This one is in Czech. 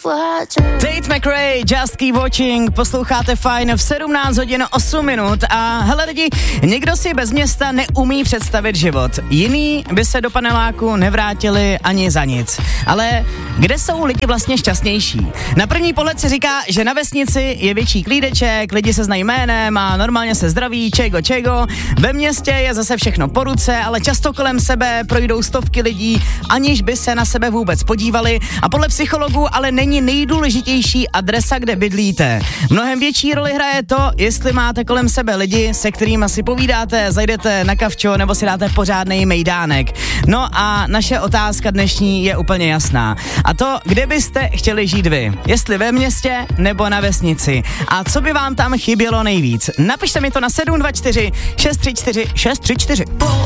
Tate McRae, Just Keep Watching, posloucháte Fajn v 17 hodin 8 minut a hele lidi, někdo si bez města neumí představit život. Jiný by se do paneláku nevrátili ani za nic. Ale kde jsou lidi vlastně šťastnější? Na první pohled si říká, že na vesnici je větší klídeček, lidi se znají jménem a normálně se zdraví, čego. Ve městě je zase všechno po ruce, ale často kolem sebe projdou stovky lidí, aniž by se na sebe vůbec podívali a podle psychologů ale není nejdůležitější adresa, kde bydlíte. Mnohem větší roli hraje to, jestli máte kolem sebe lidi, se kterými si povídáte, zajdete na kavčo nebo si dáte pořádnej mejdánek. No a naše otázka dnešní je úplně jasná. A to, kde byste chtěli žít vy? Jestli ve městě nebo na vesnici? A co by vám tam chybělo nejvíc? Napište mi to na 724 634 634.